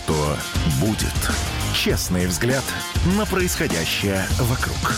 что будет. Честный взгляд на происходящее вокруг.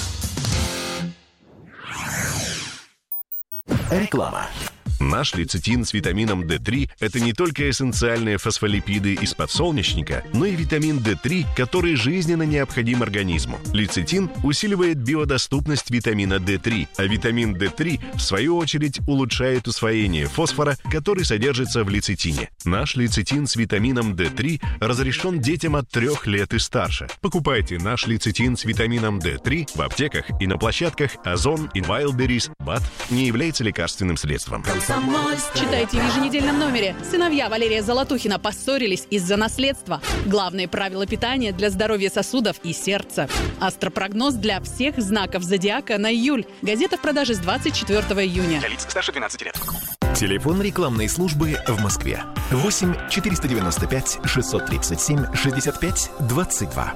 Реклама. Наш лецитин с витамином D3 – это не только эссенциальные фосфолипиды из подсолнечника, но и витамин D3, который жизненно необходим организму. Лецитин усиливает биодоступность витамина D3, а витамин D3, в свою очередь, улучшает усвоение фосфора, который содержится в лецитине. Наш лецитин с витамином D3 разрешен детям от 3 лет и старше. Покупайте наш лецитин с витамином D3 в аптеках и на площадках Озон и Wildberries. БАД не является лекарственным средством. Читайте в еженедельном номере. Сыновья Валерия Золотухина поссорились из-за наследства. Главные правила питания для здоровья сосудов и сердца. Астропрогноз для всех знаков зодиака на июль. Газета в продаже с 24 июня. Для лиц старше 12 лет. Телефон рекламной службы в Москве. 8 495 637 65 22.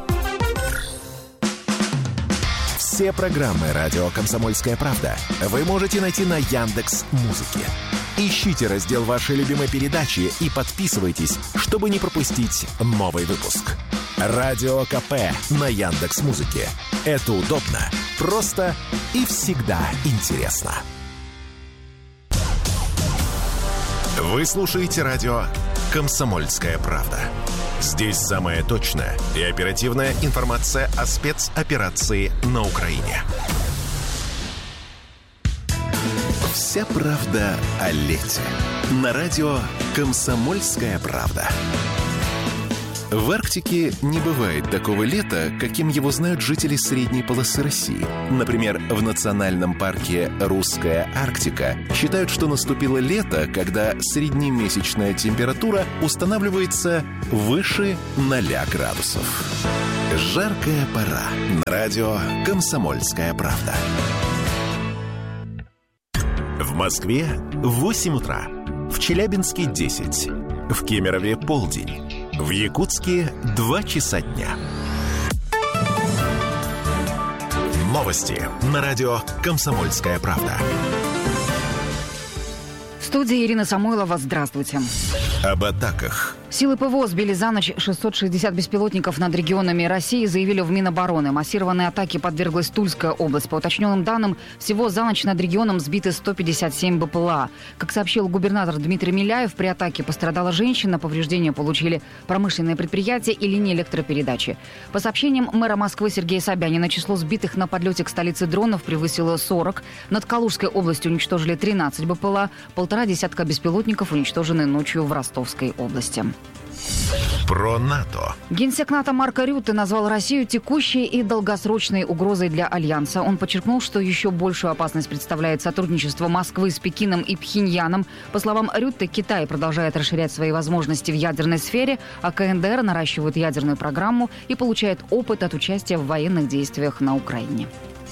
Все программы «Радио Комсомольская правда» вы можете найти на Яндекс.Музыке. Ищите раздел вашей любимой передачи и подписывайтесь, чтобы не пропустить новый выпуск. Радио КП на Яндекс.Музыке. Это удобно, просто и всегда интересно. Вы слушаете радио «Комсомольская правда». Здесь самая точная и оперативная информация о спецоперации на Украине. Вся правда о лете. На радио «Комсомольская правда». В Арктике не бывает такого лета, каким его знают жители средней полосы России. Например, в национальном парке «Русская Арктика» считают, что наступило лето, когда среднемесячная температура устанавливается выше 0 градусов. Жаркая пора. На радио «Комсомольская правда». В Москве 8 утра. В Челябинске 10. В Кемерове полдень. В Якутске 2 часа дня. Новости на радио «Комсомольская правда». В студии Ирина Самойлова. Здравствуйте. Об атаках. Силы ПВО сбили за ночь 660 беспилотников над регионами России, заявили в Минобороны. Массированной атаке подверглась Тульская область. По уточненным данным, всего за ночь над регионом сбиты 157 БПЛА. Как сообщил губернатор Дмитрий Миляев, при атаке пострадала женщина, повреждения получили промышленные предприятия и линии электропередачи. По сообщениям мэра Москвы Сергея Собянина, число сбитых на подлете к столице дронов превысило 40. Над Калужской областью уничтожили 13 БПЛА, 1,5 десятка беспилотников уничтожены ночью в Ростовской области. Про НАТО. Генсек НАТО Марко Рютте назвал Россию текущей и долгосрочной угрозой для Альянса. Он подчеркнул, что еще большую опасность представляет сотрудничество Москвы с Пекином и Пхеньяном. По словам Рютте, Китай продолжает расширять свои возможности в ядерной сфере, а КНДР наращивает ядерную программу и получает опыт от участия в военных действиях на Украине.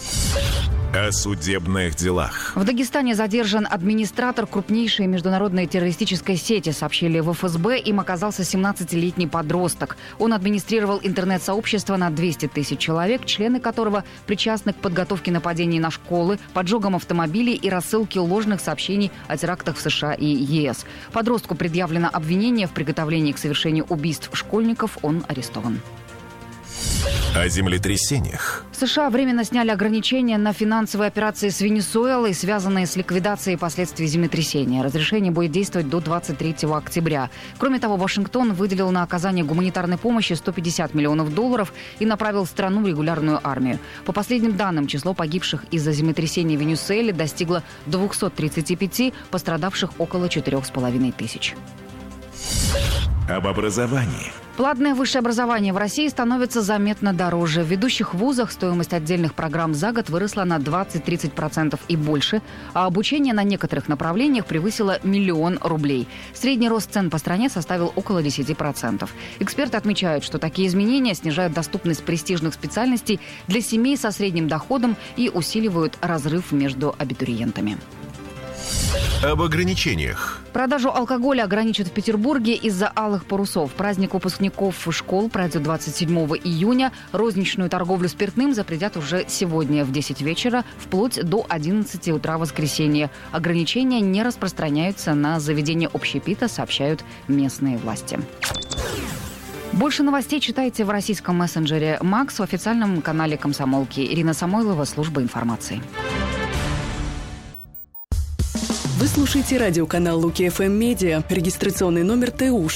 О судебных делах. В Дагестане задержан администратор крупнейшей международной террористической сети, сообщили в ФСБ. Им оказался 17-летний подросток. Он администрировал интернет-сообщество на 200 тысяч человек, члены которого причастны к подготовке нападений на школы, поджогам автомобилей и рассылке ложных сообщений о терактах в США и ЕС. Подростку предъявлено обвинение в приготовлении к совершению убийств школьников. Он арестован. О землетрясениях. США временно сняли ограничения на финансовые операции с Венесуэлой, связанные с ликвидацией последствий землетрясения. Разрешение будет действовать до 23 октября. Кроме того, Вашингтон выделил на оказание гуманитарной помощи $150 миллионов и направил в страну в регулярную армию. По последним данным, число погибших из-за землетрясения в Венесуэле достигло 235, пострадавших около 4500. Об образовании. Платное высшее образование в России становится заметно дороже. В ведущих вузах стоимость отдельных программ за год выросла на 20-30% и больше, а обучение на некоторых направлениях превысило 1 000 000 рублей. Средний рост цен по стране составил около 10%. Эксперты отмечают, что такие изменения снижают доступность престижных специальностей для семей со средним доходом и усиливают разрыв между абитуриентами. Об ограничениях. Продажу алкоголя ограничат в Петербурге из-за алых парусов. Праздник выпускников школ пройдет 27 июня. Розничную торговлю спиртным запретят уже сегодня в 10 вечера, вплоть до 11 утра воскресенья. Ограничения не распространяются на заведения общепита, сообщают местные власти. Больше новостей читайте в российском мессенджере «Макс» в официальном канале «Комсомолки». Ирина Самойлова, служба информации. Вы слушаете радиоканал Луки ФМ Медиа. Регистрационный номер ТУ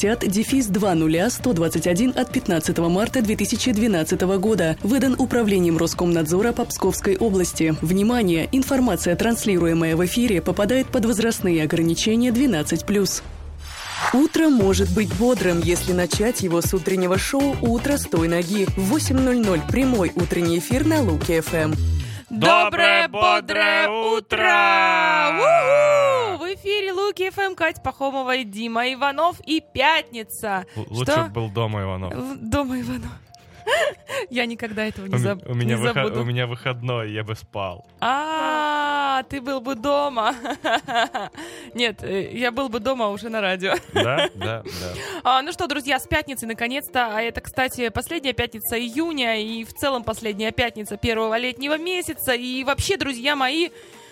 60-200121 от 15 марта 2012 года. Выдан Управлением Роскомнадзора по Псковской области. Внимание! Информация, транслируемая в эфире, попадает под возрастные ограничения 12+. Утро может быть бодрым, если начать его с утреннего шоу «Утро с той ноги». В 8:00 прямой утренний эфир на Луки ФМ. Доброе, бодрое утро! У-ху! В эфире Луки ФМ, Катя Пахомова и Дима Иванов и пятница. Лучше был дома Иванов. Дома Иванов. Я никогда этого не забуду. У меня выходной, я бы спал. Ты был бы дома. Нет, я был бы дома уже на радио. Да. Ну что, друзья, с пятницы наконец-то. А это, кстати, последняя пятница июня и в целом последняя пятница первого летнего месяца. И вообще, друзья мои,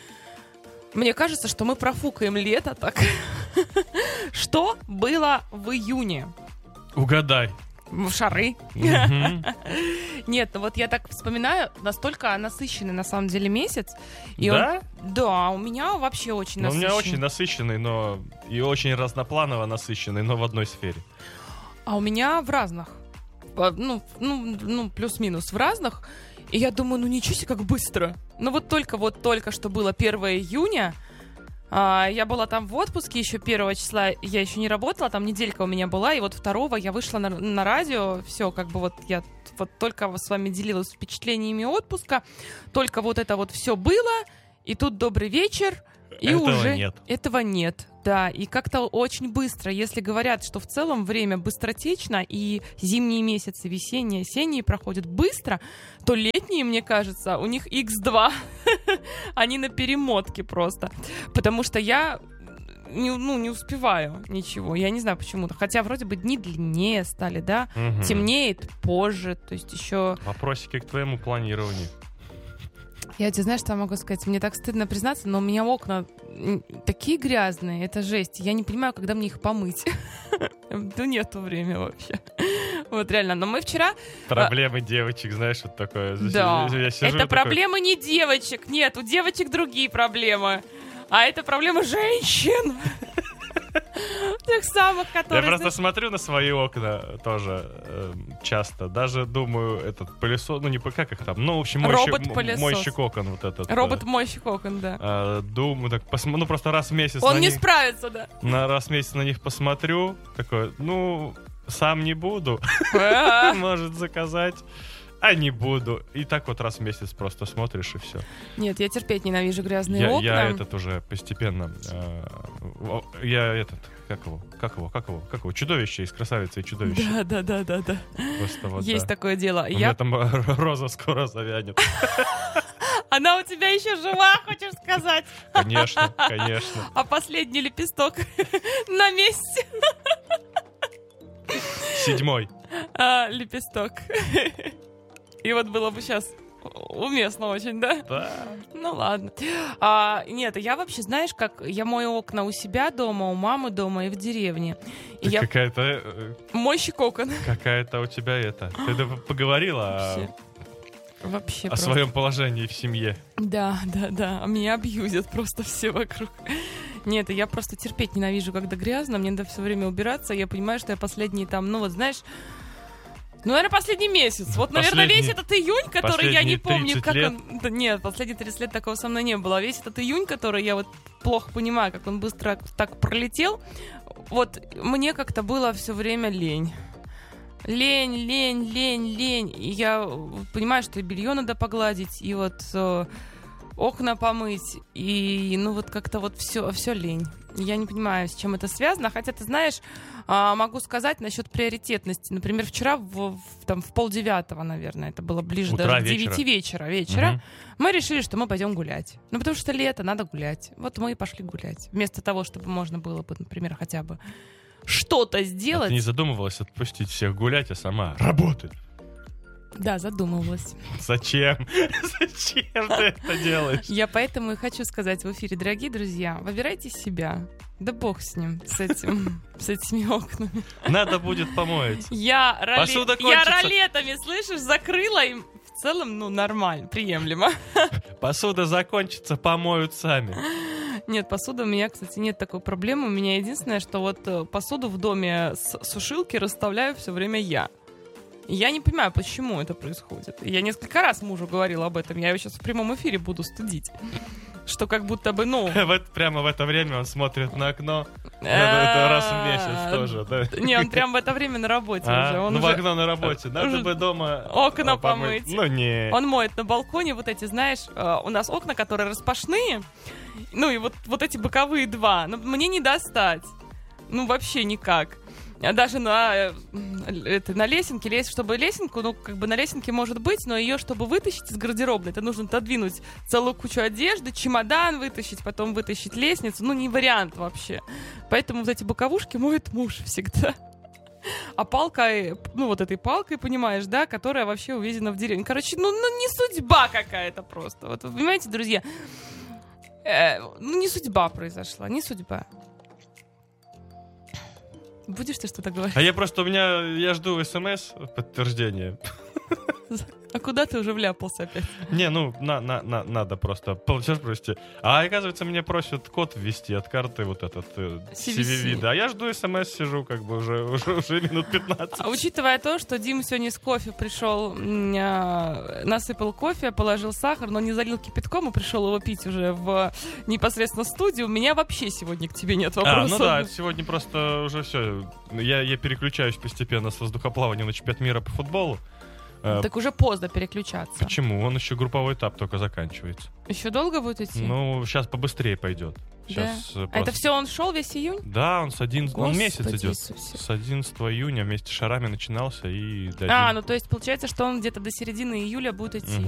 мне кажется, что мы профукаем лето так. Что было в июне? Угадай. Шары. Нет, ну вот я так вспоминаю, настолько насыщенный на самом деле месяц. И да? Да, у меня вообще очень насыщенный. У меня очень насыщенный, но и очень разнопланово насыщенный, но в одной сфере. А у меня в разных. Ну, плюс-минус в разных. И я думаю, ничего себе, как быстро. Ну вот только что было 1 июня. Я была там в отпуске еще 1 числа, я еще не работала, там неделька у меня была, и вот 2 я вышла на радио, все, как бы вот я вот только с вами делилась впечатлениями отпуска, только вот это вот все было, и тут добрый вечер, и этого нет. Да, и как-то очень быстро, если говорят, что в целом время быстротечно, и зимние месяцы, весенние, осенние проходят быстро, то летние, мне кажется, у них x2. Они на перемотке просто. Потому что я не успеваю ничего. Я не знаю почему-то. Хотя вроде бы дни длиннее стали, да? Угу. Темнеет позже, то есть еще... Вопросики к твоему планированию. Я тебе, знаешь, что я могу сказать? Мне так стыдно признаться, но у меня окна такие грязные, это жесть. Я не понимаю, когда мне их помыть. Да нету времени вообще. Вот реально. Но мы вчера... Проблемы девочек, знаешь, вот такое. Да. Это проблемы не девочек. Нет, у девочек другие проблемы. А это проблемы женщин. Тех самых, которые... Я просто смотрю на свои окна тоже часто. Даже думаю, этот пылесос, ну не как их там, ну в общем мойщик окон вот этот. Робот-мойщик окон, да. Думаю, так, ну просто раз в месяц. Он не справится, да. Раз в месяц на них посмотрю, такой, ну сам не буду, может заказать. А не буду. И так вот раз в месяц просто смотришь, и все. Нет, я терпеть ненавижу грязные окна. Я этот уже постепенно... Как его? Чудовище из «Красавицы и чудовище». Да. Просто вот, есть такое дело. У меня там роза скоро завянет. Она у тебя еще жива, хочешь сказать? Конечно. А последний лепесток на месте. 7-й. Лепесток. И вот было бы сейчас уместно очень, да? Да. Ну ладно. Нет, я вообще, знаешь, как я мою окна у себя дома, у мамы дома и в деревне. И я... Какая-то... Мойщик окон. Какая-то у тебя это... Ты поговорила вообще о своем положении в семье. Да. А меня абьюзят просто все вокруг. Нет, я просто терпеть ненавижу, когда грязно. Мне надо все время убираться. Я понимаю, что я последний там, ну вот знаешь... Ну, наверное, последний месяц. Вот, наверное, весь этот июнь, который я не помню, как он... Да, нет, последние 30 лет такого со мной не было. Весь этот июнь, который я вот плохо понимаю, как он быстро так пролетел, вот мне как-то было все время лень. Лень. И я понимаю, что и белье надо погладить, и вот окна помыть, и ну вот как-то вот все лень. Я не понимаю, с чем это связано, хотя ты знаешь, могу сказать насчет приоритетности. Например, вчера в 8:30, наверное, это было ближе утра, даже к 9 вечера, мы решили, что мы пойдем гулять. Ну, потому что лето, надо гулять. Вот мы и пошли гулять. Вместо того, чтобы можно было бы, например, хотя бы что-то сделать. А ты не задумывалась отпустить всех гулять, а сама работать? Да, задумывалась. Зачем? Зачем ты это делаешь? Я поэтому и хочу сказать в эфире, дорогие друзья, выбирайте себя. Да бог с ним, с этими окнами. Надо будет помоить. Я кончится. ролетами, слышишь, закрыла им. В целом, нормально, приемлемо. Посуда закончится, помоют сами. Нет, посуда у меня, кстати, нет такой проблемы. У меня единственное, что вот посуду в доме с сушилки расставляю все время я. И я не понимаю, почему это происходит. Я несколько раз мужу говорила об этом. Я его сейчас в прямом эфире буду стыдить. Что как будто бы, Прямо в это время он смотрит на окно. Это раз в месяц тоже, да? Не, он прям в это время на работе уже. В окно на работе. Надо бы дома окна помыть. Не. Он моет на балконе вот эти, знаешь, у нас окна, которые распашные. И вот эти боковые два. Мне не достать. Вообще никак. Даже на лесенке, чтобы лесенку, на лесенке может быть, но ее, чтобы вытащить из гардеробной, это нужно отодвинуть целую кучу одежды, чемодан вытащить, потом вытащить лестницу. Не вариант вообще. Поэтому вот эти боковушки моет муж всегда. А палкой, этой палкой, понимаешь, да, которая вообще увезена в деревню. Короче, не судьба какая-то просто. Вот вы понимаете, друзья? Не судьба произошла, не судьба. Будешь ты что-то говорить? Я жду СМС подтверждения. А куда ты уже вляпался опять? Не, надо просто платеж провести. А оказывается, меня просят код ввести от карты вот этот CVV. Да, я жду СМС, сижу уже минут 15. А учитывая то, что Дима сегодня с кофе пришел, насыпал кофе, положил сахар, но не залил кипятком и пришел его пить уже в непосредственно студию, у меня вообще сегодня к тебе нет вопросов. Сегодня просто уже все. Я переключаюсь постепенно с воздухоплавания на чемпионат мира по футболу. Так уже поздно переключаться. Почему? Он еще групповой этап только заканчивается. Еще долго будет идти? Сейчас побыстрее пойдет. А это все он шел весь июнь? Да, он с 11... Господи, он месяц идет. Иисусе. С 11 июня вместе с шарами начинался и... то есть получается, что он где-то до середины июля будет идти.